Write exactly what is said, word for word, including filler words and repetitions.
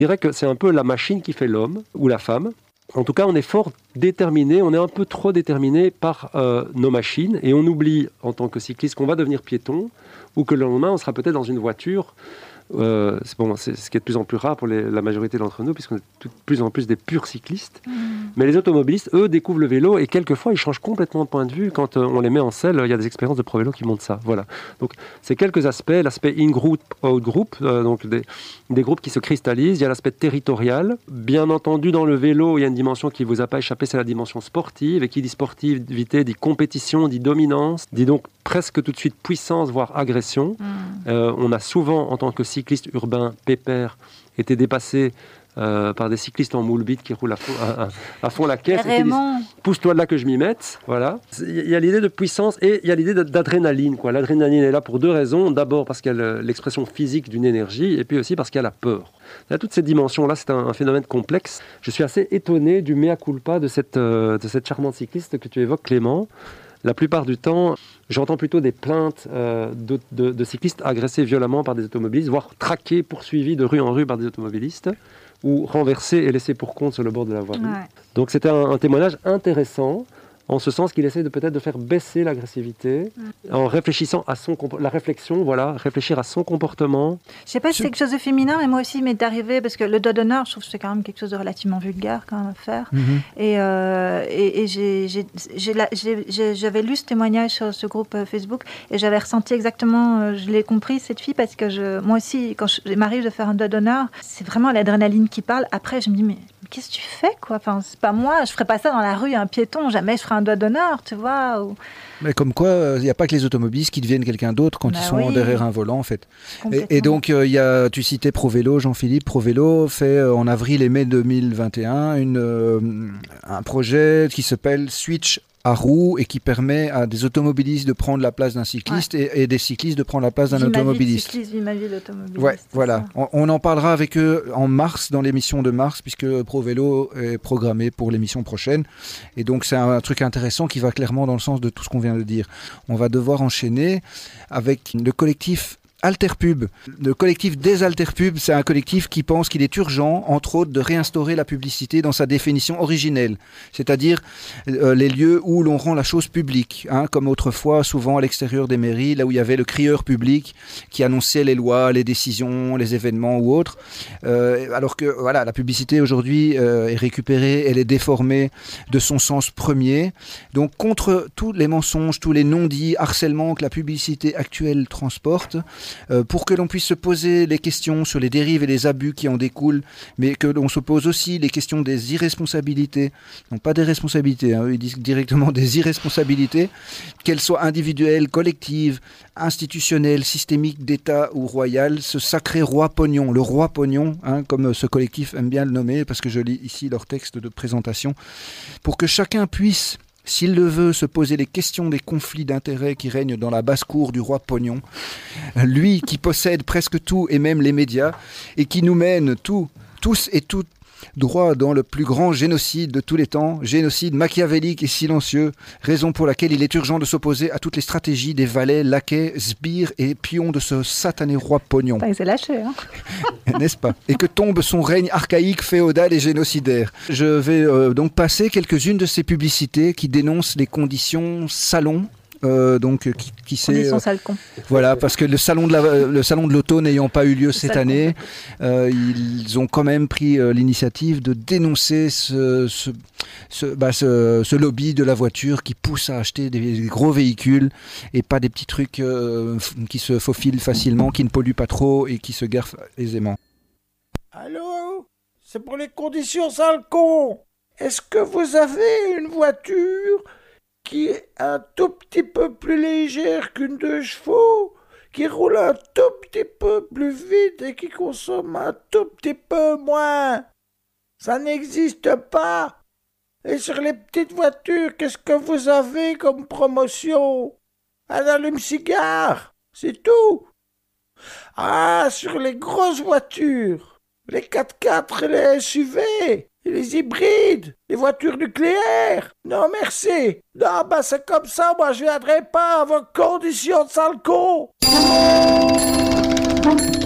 Je dirais que c'est un peu la machine qui fait l'homme ou la femme. En tout cas, on est fort déterminé, on est un peu trop déterminé par euh, nos machines et on oublie en tant que cycliste qu'on va devenir piéton ou que le lendemain, on sera peut-être dans une voiture. Euh, c'est, bon, c'est ce qui est de plus en plus rare pour les, la majorité d'entre nous, puisqu'on est de plus en plus des purs cyclistes. Mmh. Mais les automobilistes, eux, découvrent le vélo et quelquefois, ils changent complètement de point de vue. Quand euh, on les met en selle, il y a des expériences de pro-vélo qui montrent ça. Voilà. Donc, c'est quelques aspects. L'aspect in-group, out-group, euh, donc des, des groupes qui se cristallisent. Il y a l'aspect territorial. Bien entendu, dans le vélo, il y a une dimension qui ne vous a pas échappé, c'est la dimension sportive. Et qui dit sportivité, dit compétition, dit dominance, dit donc presque tout de suite puissance, voire agression. Mmh. Euh, on a souvent, en tant que cycliste urbain pépère, été dépassé euh, par des cyclistes en moule bite qui roulent à fond, à, à, à fond la caisse et qui disent « pousse-toi de là que je m'y mette ». Voilà. Il y a l'idée de puissance et il y a l'idée d'adrénaline, quoi. L'adrénaline est là pour deux raisons. D'abord parce qu'il y a l'expression physique d'une énergie et puis aussi parce qu'il y a la peur. Il y a toutes ces dimensions-là, c'est un, un phénomène complexe. Je suis assez étonné du mea culpa de cette, euh, de cette charmante cycliste que tu évoques, Clément. La plupart du temps, j'entends plutôt des plaintes euh, de, de, de cyclistes agressés violemment par des automobilistes, voire traqués, poursuivis de rue en rue par des automobilistes, ou renversés et laissés pour compte sur le bord de la voie. Ouais. Donc c'était un, un témoignage intéressant, en ce sens qu'il essaie de peut-être de faire baisser l'agressivité, mmh. en réfléchissant à son comportement. La réflexion, voilà, réfléchir à son comportement. Je ne sais pas si c'est quelque chose de féminin, mais moi aussi, il m'est arrivé, parce que le doigt d'honneur, je trouve que c'est quand même quelque chose de relativement vulgaire quand même à faire. Mmh. Et, euh, et, et j'ai, j'ai, j'ai, j'ai, j'ai, j'avais lu ce témoignage sur ce groupe Facebook, et j'avais ressenti exactement, je l'ai compris, cette fille, parce que je, moi aussi, quand je, il m'arrive de faire un doigt d'honneur, c'est vraiment l'adrénaline qui parle. Après, je me dis, mais qu'est-ce que tu fais, quoi? Enfin, c'est pas moi, je ferais pas ça dans la rue, un piéton, jamais je ferais un doigt d'honneur, tu vois. Ou... Mais comme quoi, il euh, n'y a pas que les automobilistes qui deviennent quelqu'un d'autre quand bah ils sont oui. derrière un volant, en fait. Et, et donc, euh, y a, tu citais ProVélo, Jean-Philippe. ProVélo fait euh, en avril et mai deux mille vingt et un une, euh, un projet qui s'appelle Switch à roues et qui permet à des automobilistes de prendre la place d'un cycliste ouais. et, et des cyclistes de prendre la place d'un vie automobiliste. Ma vie de cycliste, vie ma vie d'automobiliste. Ouais, voilà. On, on en parlera avec eux en mars, dans l'émission de mars, puisque ProVélo est programmé pour l'émission prochaine. Et donc, c'est un, un truc intéressant qui va clairement dans le sens de tout ce qu'on vient de dire. On va devoir enchaîner avec le collectif Alterpub. Le collectif des Alterpub, c'est un collectif qui pense qu'il est urgent, entre autres, de réinstaurer la publicité dans sa définition originelle, c'est-à-dire euh, les lieux où l'on rend la chose publique, hein, comme autrefois, souvent à l'extérieur des mairies, là où il y avait le crieur public qui annonçait les lois, les décisions, les événements ou autres. Euh, alors que voilà, la publicité aujourd'hui euh, est récupérée, elle est déformée de son sens premier. Donc contre tous les mensonges, tous les non-dits, harcèlements que la publicité actuelle transporte, Euh, pour que l'on puisse se poser les questions sur les dérives et les abus qui en découlent, mais que l'on se pose aussi les questions des irresponsabilités, non pas des responsabilités, hein, ils disent directement des irresponsabilités, qu'elles soient individuelles, collectives, institutionnelles, systémiques, d'État ou royales, ce sacré roi pognon, le roi pognon, hein, comme ce collectif aime bien le nommer, parce que je lis ici leur texte de présentation, pour que chacun puisse, s'il le veut, se poser les questions des conflits d'intérêts qui règnent dans la basse-cour du roi Pognon, lui qui possède presque tout et même les médias, et qui nous mène tout, tous et toutes droit dans le plus grand génocide de tous les temps, génocide machiavélique et silencieux, raison pour laquelle il est urgent de s'opposer à toutes les stratégies des valets, laquais, sbires et pions de ce satané roi Pognon. Il s'est lâché, hein. N'est-ce pas? Et que tombe son règne archaïque, féodal et génocidaire. Je vais euh, donc passer quelques-unes de ces publicités qui dénoncent les conditions salon. Euh, donc qui, qui c'est euh, voilà, parce que le salon de la, le salon de l'auto n'ayant pas eu lieu cette année, euh, ils ont quand même pris euh, l'initiative de dénoncer ce, ce, ce, bah, ce, ce lobby de la voiture qui pousse à acheter des, des gros véhicules et pas des petits trucs euh, qui se faufilent facilement, qui ne polluent pas trop et qui se garent aisément. Allô, c'est pour les conditions sale con. Est-ce que vous avez une voiture qui est un tout petit peu plus légère qu'une deux chevaux, qui roule un tout petit peu plus vite et qui consomme un tout petit peu moins? Ça n'existe pas. Et sur les petites voitures, qu'est-ce que vous avez comme promotion? Un allume-cigare, c'est tout. Ah, sur les grosses voitures, les quatre-quatre et les S U V, et les hybrides, les voitures nucléaires. Non, merci. Non, ben c'est comme ça, moi je viendrai pas à vos conditions de sale con.